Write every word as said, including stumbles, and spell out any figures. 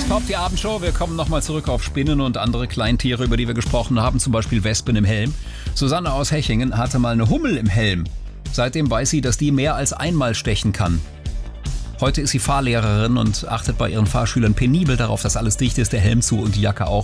Pop, die Abendshow. Wir kommen nochmal zurück auf Spinnen und andere Kleintiere, über die wir gesprochen haben, zum Beispiel Wespen im Helm. Susanne aus Hechingen hatte mal eine Hummel im Helm. Seitdem weiß sie, dass die mehr als einmal stechen kann. Heute ist sie Fahrlehrerin und achtet bei ihren Fahrschülern penibel darauf, dass alles dicht ist, der Helm zu und die Jacke auch.